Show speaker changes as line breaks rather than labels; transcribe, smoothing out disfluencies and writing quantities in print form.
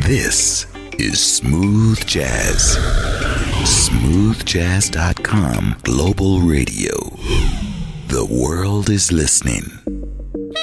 This is Smooth Jazz. SmoothJazz.com Global Radio. The world is listening.